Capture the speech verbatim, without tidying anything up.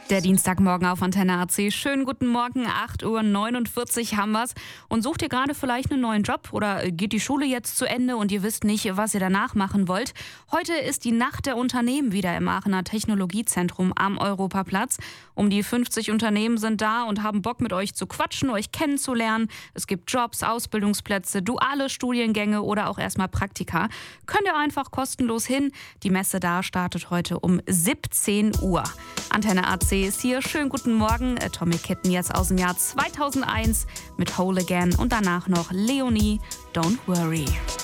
Der Dienstagmorgen auf Antenne A C. Schönen guten Morgen, acht Uhr neunundvierzig haben wir's. Und sucht ihr gerade vielleicht einen neuen Job oder geht die Schule jetzt zu Ende und ihr wisst nicht, was ihr danach machen wollt? Heute ist die Nacht der Unternehmen wieder im Aachener Technologiezentrum am Europaplatz. Um die fünfzig Unternehmen sind da und haben Bock mit euch zu quatschen, euch kennenzulernen. Es gibt Jobs, Ausbildungsplätze, duale Studiengänge oder auch erstmal Praktika. Könnt ihr einfach kostenlos hin. Die Messe da startet heute um siebzehn Uhr. Antenne A C ist hier. Schönen guten Morgen. Atomic Kitten jetzt aus dem Jahr zweitausendeins mit Whole Again und danach noch Leonie, Don't Worry.